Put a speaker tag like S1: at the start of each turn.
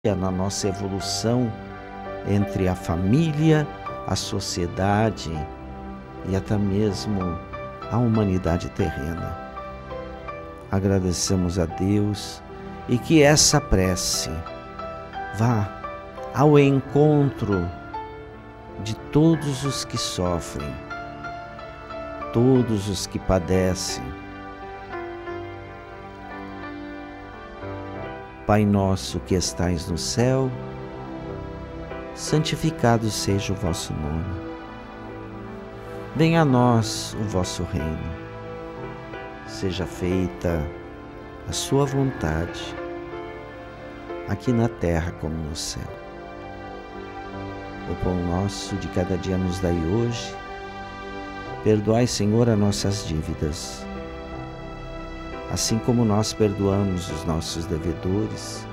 S1: na nossa evolução entre a família, a sociedade e até mesmo a humanidade terrena. Agradecemos a Deus e que essa prece vá ao encontro de todos os que sofrem, todos os que padecem. Pai nosso que estais no céu, santificado seja o vosso nome. Venha a nós o vosso reino. Seja feita a sua vontade, aqui na terra como no céu. O pão nosso de cada dia nos dai hoje. Perdoai, Senhor, as nossas dívidas, assim como nós perdoamos os nossos devedores.